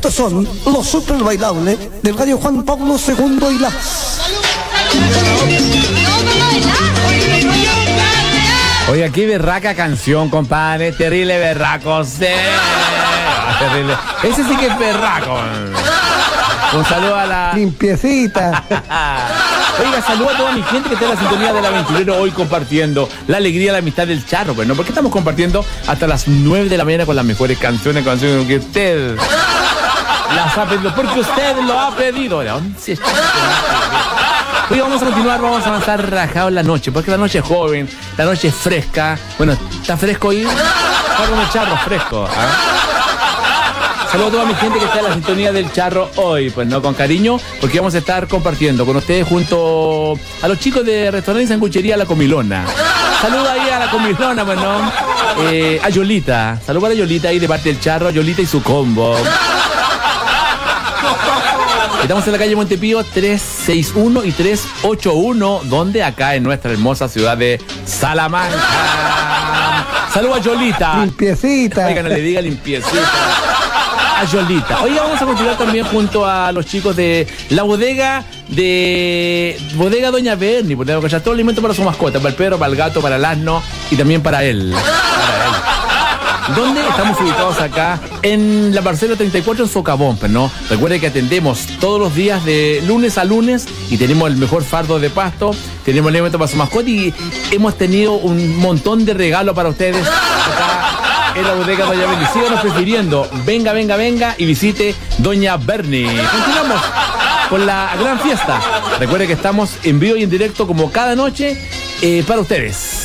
Estos son los super bailables del Radio Juan Pablo II y la... Oiga, qué berraca canción, compadre. Terrible berraco, sí. Terrible. Ese sí que es berraco. Un saludo a la... Limpiecita. Oiga, saludo a toda mi gente que está en la sintonía del Aventurero hoy compartiendo la alegría, la amistad del charro, pues, ¿no? Porque estamos compartiendo hasta las 9 de la mañana con las mejores canciones que usted las ha pedido, porque usted lo ha pedido. Hoy vamos a continuar, vamos a avanzar rajado en la noche, porque la noche es joven, la noche es fresca. Bueno, ¿está fresco hoy? Está con el charro fresco, ¿ah? Saludos a toda mi gente que está en la sintonía del charro hoy, pues no, con cariño, porque vamos a estar compartiendo con ustedes junto a los chicos de restaurante y sanguchería La Comilona. Saludos ahí a La Comilona, pues no, a Yolita, saludos a Yolita ahí de parte del charro, Yolita y su combo. Estamos en la calle Montepío 361 y 381, donde acá en nuestra hermosa ciudad de Salamanca. Saludos a Yolita. Limpiecita. Oiga, no le diga limpiecita. A Yolita. Hoy vamos a continuar también junto a los chicos de la bodega Doña Berni, porque tenemos que echar todo el alimento para su mascota, para el perro, para el gato, para el asno y también para él. ¿Dónde estamos ubicados acá? En la parcela 34 en Socavón, pero no. Recuerde que atendemos todos los días de lunes a lunes y tenemos el mejor fardo de pasto, tenemos el alimento para su mascota y hemos tenido un montón de regalos para ustedes acá en la bodega Doña Berni. Síganos prefiriendo. Venga y visite Doña Berni. Continuamos con la gran fiesta. Recuerde que estamos en vivo y en directo como cada noche para ustedes.